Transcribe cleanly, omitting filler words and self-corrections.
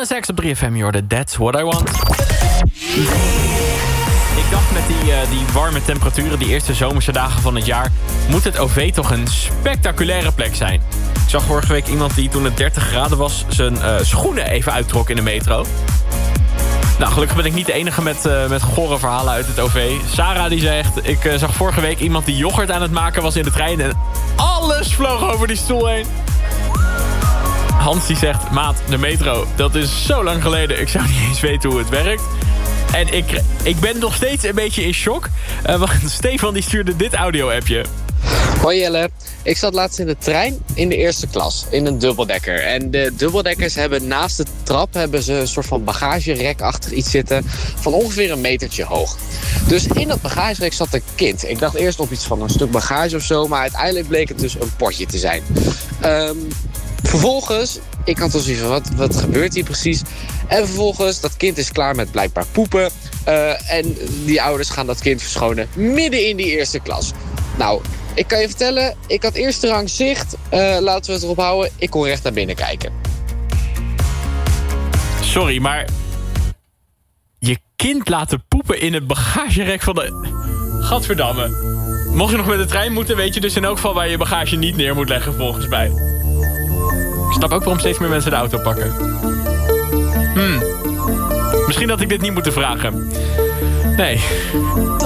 Nas X op 3FM, hoorde That's What I Want. Ik dacht met die warme temperaturen, die eerste zomerse dagen van het jaar, moet het OV toch een spectaculaire plek zijn. Ik zag vorige week iemand die toen het 30 graden was zijn schoenen even uittrok in de metro. Nou, gelukkig ben ik niet de enige met gore verhalen uit het OV. Sarah die zegt, ik zag vorige week iemand die yoghurt aan het maken was in de trein en alles vloog over die stoel heen. Hans die zegt, maat, de metro, dat is zo lang geleden. Ik zou niet eens weten hoe het werkt. En ik ben nog steeds een beetje in shock. Want Stefan die stuurde dit audio-appje. Hoi Jelle, ik zat laatst in de trein in de eerste klas, in een dubbeldekker. En de dubbeldekkers hebben naast de trap ze een soort van bagagerekachtig iets zitten van ongeveer een metertje hoog. Dus in dat bagagerek zat een kind. Ik dacht eerst op iets van een stuk bagage of zo, maar uiteindelijk bleek het dus een potje te zijn. Vervolgens, ik had dus zoiets van, wat gebeurt hier precies? En vervolgens, dat kind is klaar met blijkbaar poepen. En die ouders gaan dat kind verschonen midden in die eerste klas. Nou, ik kan je vertellen, ik had eerste rang zicht. Laten we het erop houden, ik kon recht naar binnen kijken. Sorry, maar je kind laten poepen in het bagagerek van de... Gadverdamme. Mocht je nog met de trein moeten, weet je dus in elk geval waar je bagage niet neer moet leggen volgens mij. Ik snap ook waarom steeds meer mensen de auto pakken. Misschien had ik dit niet moeten vragen. Nee.